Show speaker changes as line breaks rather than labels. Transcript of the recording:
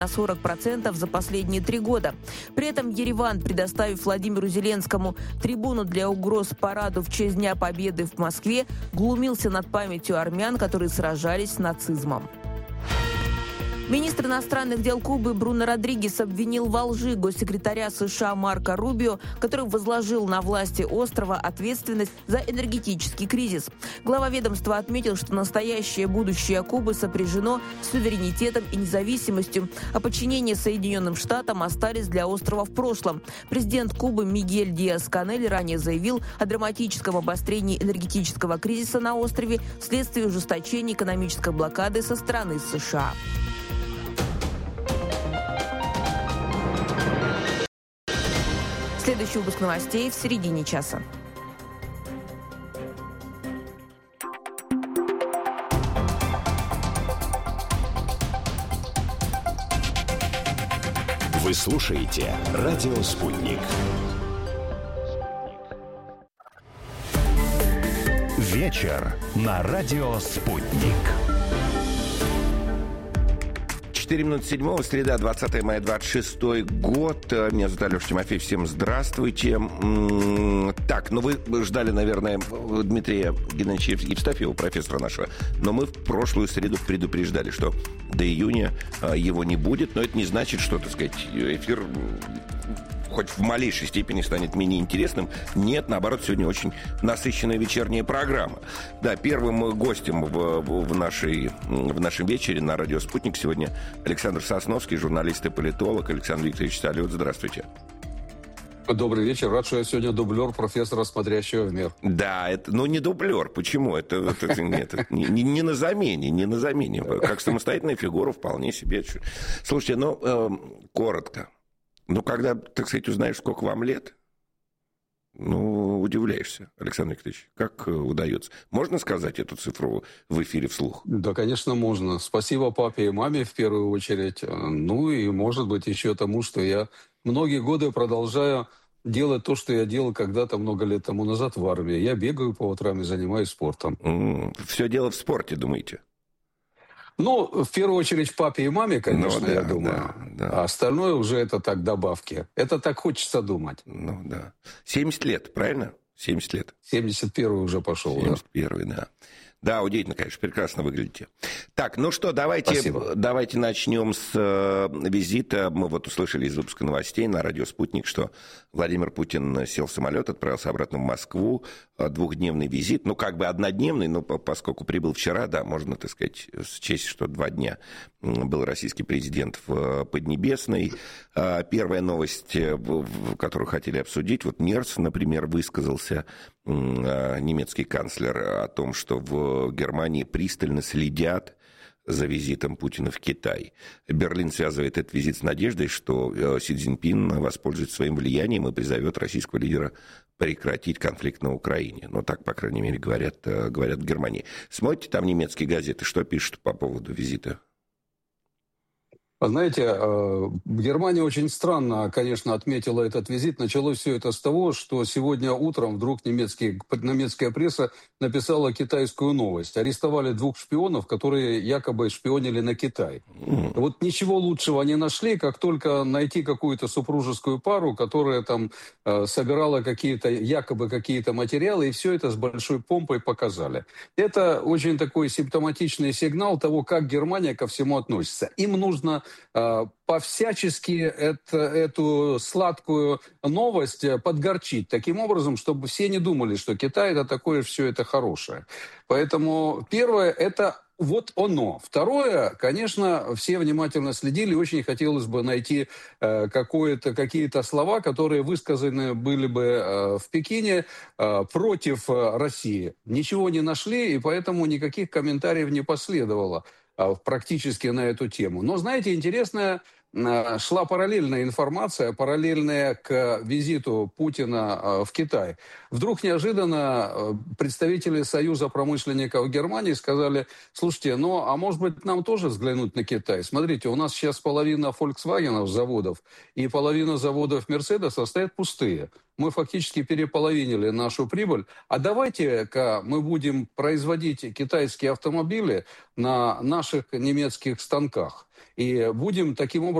на 40% за последние 3 года. При этом Ереван, предоставив Владимиру Зеленскому трибуну для угроз параду в честь Дня Победы в Москве, глумился над памятью армян, которые сражались с нацизмом. Министр иностранных дел Кубы Бруно Родригес обвинил во лжи госсекретаря США Марко Рубио, который возложил на власти острова ответственность за энергетический кризис. Глава ведомства отметил, что настоящее будущее Кубы сопряжено с суверенитетом и независимостью, а подчинение Соединенным Штатам остались для острова в прошлом. Президент Кубы Мигель Диас-Канель ранее заявил о драматическом обострении энергетического кризиса на острове вследствие ужесточения экономической блокады со стороны США. Следующий выпуск новостей в середине часа.
Вы слушаете «Радио Спутник». Вечер на «Радио Спутник».
4 минуты 7, среда, 20 мая, 26 год. Меня зовут Алеша Тимофеев. Всем здравствуйте. Так, ну вы ждали, наверное, Дмитрия Геннадьевича Евстафьева, профессора нашего. Но мы в прошлую среду предупреждали, что до июня его не будет. Но это не значит, что, так сказать, эфир хоть в малейшей степени станет менее интересным. Нет, наоборот, сегодня очень насыщенная вечерняя программа. Да, первым гостем в нашем вечере на радио «Спутник» сегодня Александр Сосновский, журналист и политолог. Александр Викторович Салют, здравствуйте.
Добрый вечер. Рад, что я сегодня дублер профессора, смотрящего в мир.
Да, это, ну не дублер. Почему? Это нет, не на замене. Как самостоятельная фигура вполне себе. Слушайте, коротко. Ну, когда, так сказать, узнаешь, сколько вам лет, удивляешься, Александр Викторович. Как удается? Можно сказать эту цифру в эфире вслух?
Да, конечно, можно. Спасибо папе и маме в первую очередь. Ну и, может быть, еще тому, что я многие годы продолжаю делать то, что я делал когда-то много лет тому назад в армии. Я бегаю по утрам и занимаюсь спортом.
Все дело в спорте, думаете?
Ну, в первую очередь в папе и маме, конечно, я думаю. Да. А остальное уже это так добавки. Это так хочется думать.
Ну, да. 70 лет, правильно? 70 лет.
71-й уже пошел,
71-й, да. Да, удивительно, конечно, прекрасно выглядите. Так, ну что, давайте начнем с визита. Мы вот услышали из выпуска новостей на радио «Спутник», что Владимир Путин сел в самолет, отправился обратно в Москву. Двухдневный визит, как бы однодневный, но поскольку прибыл вчера, да, можно, так сказать, счесть, что 2 дня был российский президент в Поднебесной. Первая новость, которую хотели обсудить, вот Мерц, например, высказался, немецкий канцлер, о том, что в Германии пристально следят за визитом Путина в Китай. Берлин связывает этот визит с надеждой, что Си Цзиньпин воспользуется своим влиянием и призовет российского лидера прекратить конфликт на Украине. Ну, так, по крайней мере, говорят в Германии. Смотрите там немецкие газеты, что пишут по поводу визита?
Знаете, Германия очень странно, конечно, отметила этот визит. Началось все это с того, что сегодня утром вдруг немецкая пресса написала китайскую новость. Арестовали 2 шпионов, которые якобы шпионили на Китай. Вот ничего лучшего не нашли, как только найти какую-то супружескую пару, которая там собирала якобы какие-то материалы, и все это с большой помпой показали. Это очень такой симптоматичный сигнал того, как Германия ко всему относится. Им нужно по-всячески эту сладкую новость подгорчить таким образом, чтобы все не думали, что Китай это такое все это хорошее. Поэтому первое это вот оно. Второе, конечно, все внимательно следили, очень хотелось бы найти какие-то слова, которые высказаны были бы в Пекине против России. Ничего не нашли, и поэтому никаких комментариев не последовало практически на эту тему. Но, знаете, интересная шла параллельная информация, параллельная к визиту Путина в Китай. Вдруг неожиданно представители Союза промышленников Германии сказали: слушайте, ну а может быть нам тоже взглянуть на Китай? Смотрите, у нас сейчас половина Volkswagen заводов и половина заводов Mercedes стоят пустые. Мы фактически переполовинили нашу прибыль. А давайте-ка мы будем производить китайские автомобили на наших немецких станках. И будем таким образом